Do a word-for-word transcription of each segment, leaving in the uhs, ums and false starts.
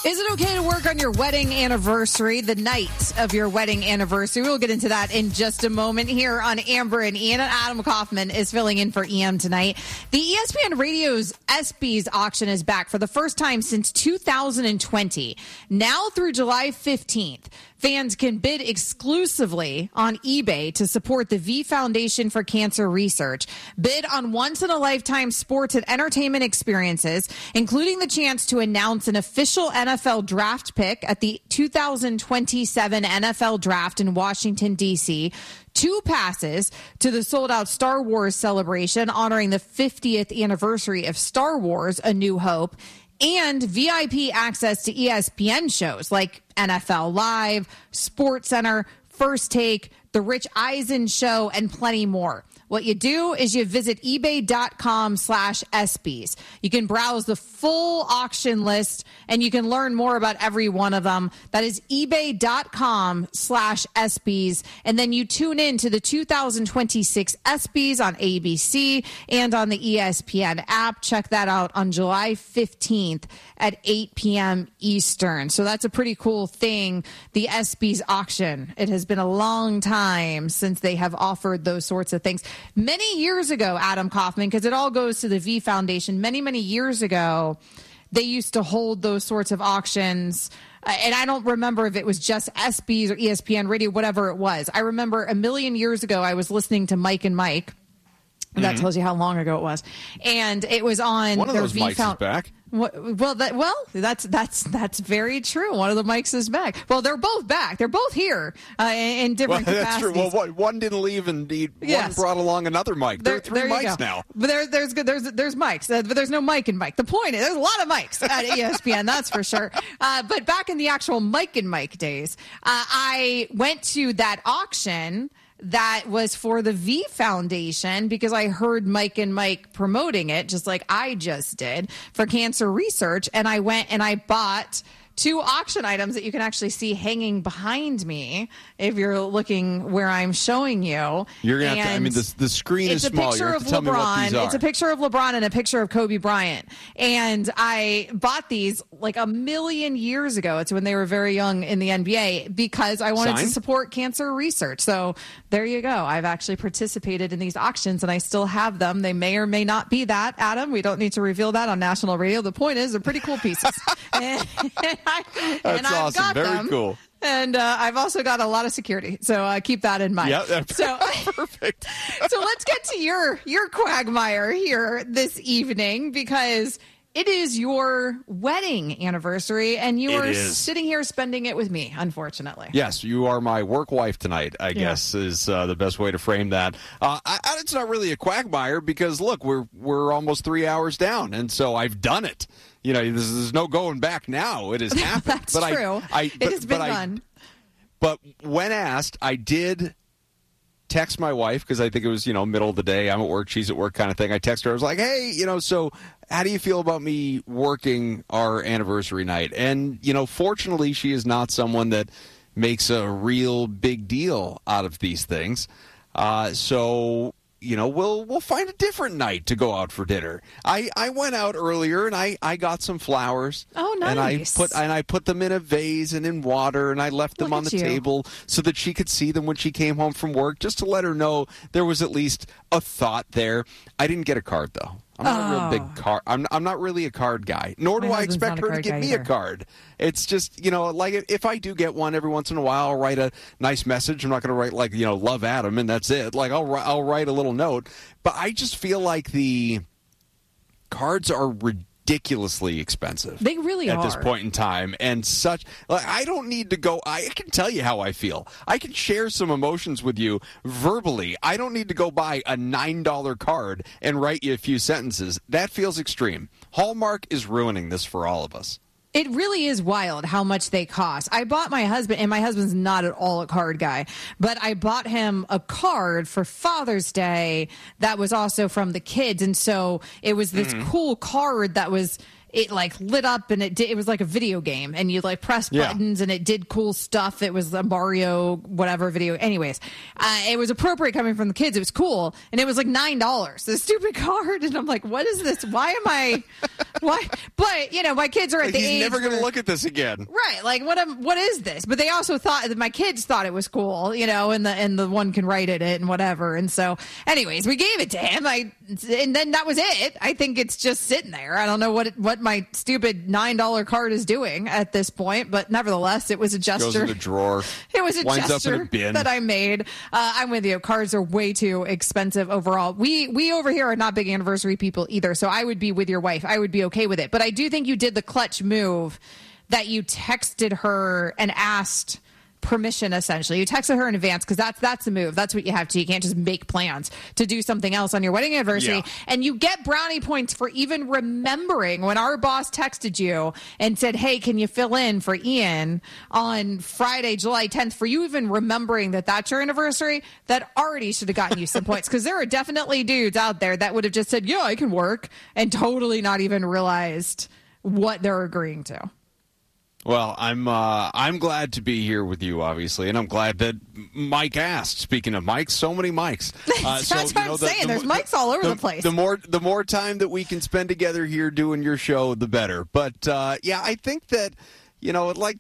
Is it okay to work on your wedding anniversary, the night of your wedding anniversary? We'll get into that in just a moment here on Amber and Ian. Adam Kaufman is filling in for E M tonight. The E S P N Radio's ESPYs auction is back for the first time since two thousand twenty. Now through July fifteenth. Fans can bid exclusively on eBay to support the V Foundation for Cancer Research. Bid on once-in-a-lifetime sports and entertainment experiences, including the chance to announce an official N F L draft pick at the two thousand twenty-seven N F L Draft in Washington, D C, two passes to the sold-out Star Wars celebration honoring the fiftieth anniversary of Star Wars: A New Hope, and V I P access to E S P N shows like N F L Live, SportsCenter, First Take, The Rich Eisen Show, and plenty more. What you do is you visit ebay.com slash ESPYs. You can browse the full auction list, and you can learn more about every one of them. That is ebay.com slash ESPYs. And then you tune in to the two thousand twenty-six ESPYs on A B C and on the E S P N app. Check that out on July fifteenth at eight p.m. Eastern. So that's a pretty cool thing, the ESPYs auction. It has been a long time since they have offered those sorts of things. Many years ago, Adam Kaufman, because it all goes to the V Foundation, many, many years ago, they used to hold those sorts of auctions. Uh, and I don't remember if it was just ESPYs or E S P N Radio, whatever it was. I remember a million years ago, I was listening to Mike and Mike. Mm-hmm. That tells you how long ago it was. And it was on One of their those V mics Found- is back. Well, that, well, that's that's that's very true. One of the mics is back. Well, they're both back. They're both here uh, in, in different well, capacities. That's true. Well, one, one didn't leave, and he, yes. one brought along another mic. There, there are three there mics now. But there, there's there's there's mics, uh, but there's no Mike and Mike. The point is, there's a lot of mics at E S P N, that's for sure. Uh, but back in the actual Mike and Mike days, uh, I went to that auction that was for the V Foundation because I heard Mike and Mike promoting it, just like I just did, for cancer research. And I went and I bought two auction items that you can actually see hanging behind me if you're looking where I'm showing you. You're gonna have to, I mean, the, the screen is small. You have to tell me what these are. It's a picture of LeBron and a picture of Kobe Bryant. And I bought these like a million years ago. It's when they were very young in the N B A because I wanted Signed? to support cancer research. So there you go. I've actually participated in these auctions and I still have them. They may or may not be that, Adam. We don't need to reveal that on national radio. The point is they're pretty cool pieces. and, and I, That's and I've awesome. got Very them. cool. And uh, I've also got a lot of security, so uh, keep that in mind. Yeah, that's so, perfect. So let's get to your your quagmire here this evening because it is your wedding anniversary, and you It are is. sitting here spending it with me, unfortunately. Yes, you are my work wife tonight, I Yeah. guess, is uh, the best way to frame that. Uh, I, I, it's not really a quagmire because, look, we're we're almost three hours down, and so I've done it. You know, there's, there's no going back now. It has happened. That's but true. I, I, it but, has been but done. I, but when asked, I did text my wife because I think it was, you know, middle of the day. I'm at work, she's at work kind of thing. I texted her. I was like, hey, you know, so how do you feel about me working our anniversary night? And, you know, fortunately, she is not someone that makes a real big deal out of these things. Uh, so... You know, we'll we'll find a different night to go out for dinner. I, I went out earlier and I, I got some flowers. Oh, nice. And I put and I put them in a vase and in water and I left them Look on at the you. table so that she could see them when she came home from work, just to let her know there was at least a thought there. I didn't get a card though. I'm not Oh. a real big card. I'm I'm not really a card guy. Nor do My I husband's expect not a her to card give guy me either. a card. It's just, you know, like if I do get one every once in a while, I'll write a nice message. I'm not going to write like, you know, love Adam and that's it. Like I'll wri- I'll write a little note, but I just feel like the cards are ridiculously expensive. They really at are. this point in time, and such. Like I don't need to go. I can tell you how I feel. I can share some emotions with you verbally. I don't need to go buy a nine dollar card and write you a few sentences. That feels extreme. Hallmark is ruining this for all of us. It really is wild how much they cost. I bought my husband, and my husband's not at all a card guy, but I bought him a card for Father's Day that was also from the kids. And so it was this Mm-hmm. cool card that was, it like lit up and it did, it was like a video game and you like press Yeah. buttons and it did cool stuff. It was a Mario, whatever video. Anyways, uh, it was appropriate coming from the kids. It was cool. And it was like nine dollars, this stupid card. And I'm like, what is this? Why am I, Why? But, you know, my kids are at like the he's age never going to where, look at this again. Right. Like, what am, what is this? But they also thought that my kids thought it was cool, you know, and the and the one can write it and whatever. And so, anyways, we gave it to him. I and then that was it. I think it's just sitting there. I don't know what it, what my stupid nine dollar card is doing at this point, but nevertheless, it was a gesture. Goes in the drawer. It was a winds gesture up in a bin. that I made. Uh, I'm with you. Cards are way too expensive overall. We we over here are not big anniversary people either, so I would be with your wife. I would be okay with it. But I do think you did the clutch move that you texted her and asked permission, essentially. You texted her in advance because that's that's the move. That's what you have to. You can't just make plans to do something else on your wedding anniversary. Yeah. And you get brownie points for even remembering when our boss texted you and said, hey, can you fill in for Ian on Friday, July tenth, for you even remembering that that's your anniversary. That already should have gotten you some points, because there are definitely dudes out there that would have just said, yeah, I can work, and totally not even realized what they're agreeing to. Well, I'm uh, I'm glad to be here with you, obviously, and I'm glad that Mike asked. Speaking of Mike, so many Mikes. Uh, That's so, what you I'm know, the, saying. The, There's the, Mikes all over the, the place. The more the more time that we can spend together here doing your show, the better. But uh, yeah, I think that you know, like,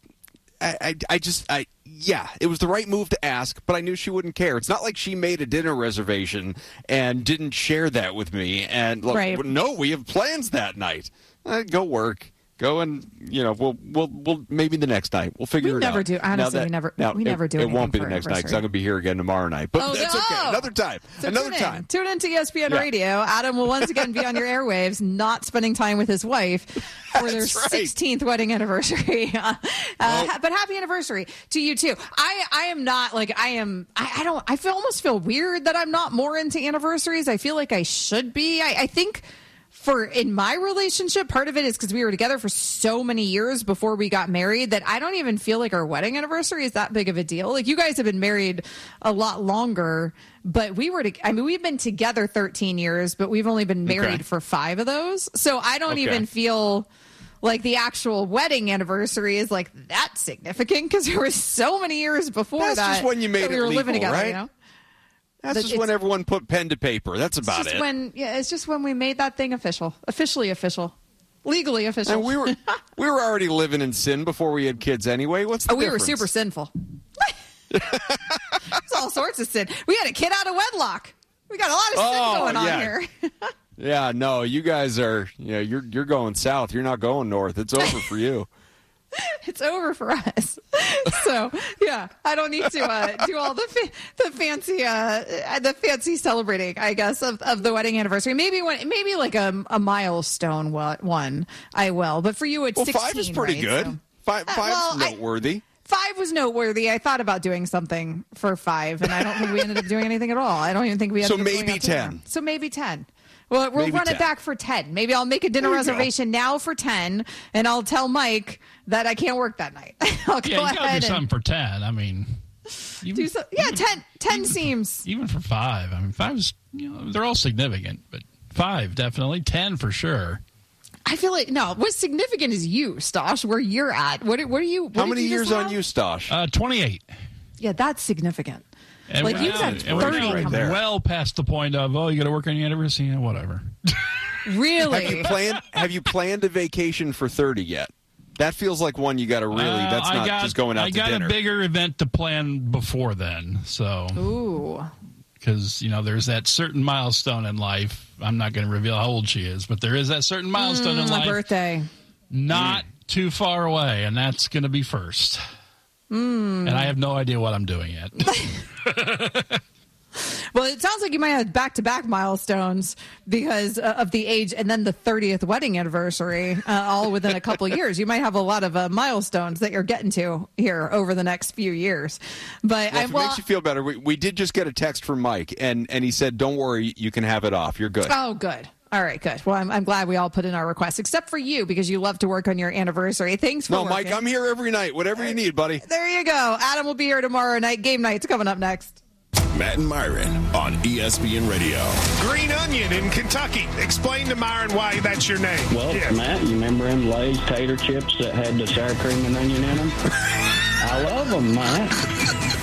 I, I I just I yeah, it was the right move to ask, but I knew she wouldn't care. It's not like she made a dinner reservation and didn't share that with me. And look, right. no, we have plans that night. Uh, go work. Go and, you know, we'll we'll we'll maybe the next night we'll figure we it never out. do. Honestly, that, we never now, we never it, do. It won't be the for next night because anniversary. I'm going to be here again tomorrow night. But oh, that's no. okay. Another time. So Another tune in. time. Tune in to E S P N Yeah. Radio. Adam will once again be on your airwaves, not spending time with his wife for their That's right. sixteenth wedding anniversary. uh, Well, uh, but happy anniversary to you too. I I am not like I am. I, I don't. I feel almost feel weird that I'm not more into anniversaries. I feel like I should be. I, I think. For in my relationship, part of it is because we were together for so many years before we got married that I don't even feel like our wedding anniversary is that big of a deal. Like, you guys have been married a lot longer, but we were, to, I mean, we've been together thirteen years, but we've only been married Okay. for five of those. So I don't Okay. even feel like the actual wedding anniversary is like that significant, because there was so many years before That's that. just when you made that we it were living legal, together, right? you know? That's But just it's- when everyone put pen to paper. That's It's about just it. when, yeah, it's just when we made that thing official, officially official, legally official. And we were we were already living in sin before we had kids anyway. What's the oh, we difference? were super sinful. It's all sorts of sin. We had a kid out of wedlock. We got a lot of sin Oh, going on yeah. here. Yeah, no, you guys are. You know, you're you're going south. You're not going north. It's over for you. It's over for us. So yeah, I don't need to uh, do all the fa- the fancy uh, the fancy celebrating, I guess, of, of the wedding anniversary. Maybe when maybe like a, a milestone one I will. But for you, it's Well, sixteen, five is pretty right? good. So- Five Uh, five's well, I- noteworthy. Five was noteworthy. I thought about doing something for five, and I don't think we ended up doing anything at all. I don't even think we ended So up going maybe out to dinner. ten. So maybe ten. Well, we'll Maybe run ten. it back for ten. Maybe I'll make a dinner There you go. reservation now for ten, and I'll tell Mike that I can't work that night. I'll go Yeah, you gotta ahead do something and for ten. I mean, even, do so. Yeah, ten. Ten seems. even for five. I mean, five is, you know, they're all significant, but five definitely, ten for sure. I feel like no. What's significant is you, Stosh. Where you're at. What? What are you? What How did many you years just on have? you, Stosh? Uh, twenty-eight. Yeah, that's significant. And Like, we're you've now- got and we're thirty now right coming. there. well past the point of, oh, you got to work on your anniversary, yeah, whatever. Really? Have you planned Have you planned a vacation for thirty yet? That feels like one you got to really. Uh, that's I not got, just going out I to got dinner. a bigger event to plan before then, so Ooh. because you know there's that certain milestone in life. I'm not going to reveal how old she is, but there is that certain milestone in My life birthday. not too far away, and that's going to be first. Mm. And I have no idea what I'm doing yet. Well, it sounds like you might have back-to-back milestones because uh, of the age, and then the thirtieth wedding anniversary, uh, all within a couple of years. You might have a lot of uh, milestones that you're getting to here over the next few years. But Well, I if it well, makes you feel better, we, we did just get a text from Mike, and, and he said, "Don't worry, you can have it off. You're good." oh, good. All right, good. Well, I'm, I'm glad we all put in our requests, except for you because you love to work on your anniversary. Thanks for No, working. Mike, I'm here every night. Whatever you need, buddy. There you go. Adam will be here tomorrow night. Game night's coming up next. Matt and Myron on E S P N Radio. Green Onion in Kentucky. Explain to Myron why that's your name. Well, Yeah. Matt, you remember them Lay's tater chips that had the sour cream and onion in them? I love them, Matt.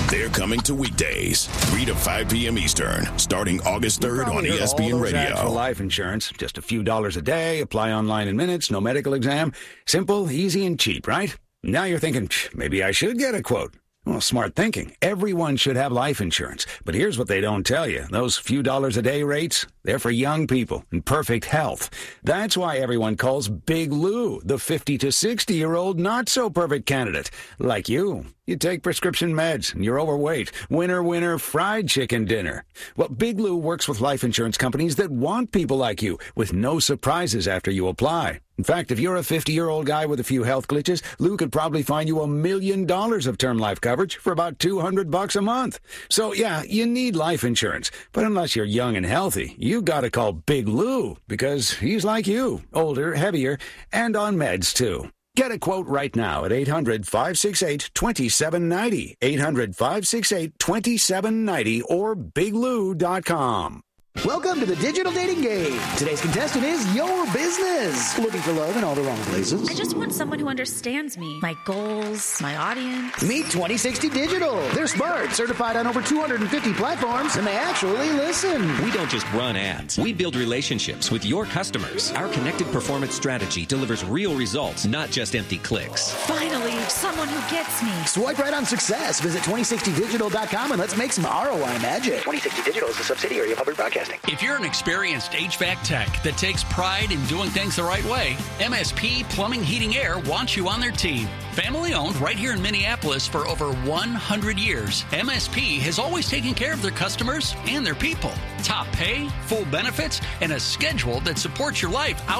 They're coming to weekdays, three to five p.m. Eastern, starting August third on E S P N Radio. For life insurance, just a few dollars a day, apply online in minutes, no medical exam. Simple, easy, and cheap, right? Now you're thinking, maybe I should get a quote. Well, smart thinking. Everyone should have life insurance. But here's what they don't tell you. Those few dollars a day rates, they're for young people in perfect health. That's why everyone calls Big Lou the fifty to sixty-year-old not-so-perfect candidate. Like you. You take prescription meds, and you're overweight. Winner, winner, fried chicken dinner. Well, Big Lou works with life insurance companies that want people like you, with no surprises after you apply. In fact, if you're a fifty-year-old guy with a few health glitches, Lou could probably find you a million dollars of term life coverage for about two hundred bucks a month. So, yeah, you need life insurance. But unless you're young and healthy, you gotta call Big Lou, because he's like you, older, heavier, and on meds, too. Get a quote right now at eight hundred, five six eight, two seven nine zero, eight hundred, five six eight, two seven nine zero, or big lou dot com. Welcome to the digital dating game. Today's contestant is your business. Looking for love in all the wrong places? I just want someone who understands me, my goals, my audience. Meet twenty sixty Digital. They're smart, certified on over two hundred fifty platforms, and they actually listen. We don't just run ads. We build relationships with your customers. Our connected performance strategy delivers real results, not just empty clicks. Finally, someone who gets me. Swipe right on success. Visit twenty sixty digital dot com and let's make some R O I magic. twenty sixty Digital is a subsidiary of Hubbard Broadcasting. If you're an experienced H V A C tech that takes pride in doing things the right way, M S P Plumbing, Heating, Air wants you on their team. Family owned right here in Minneapolis for over one hundred years, M S P has always taken care of their customers and their people. Top pay, full benefits, and a schedule that supports your life out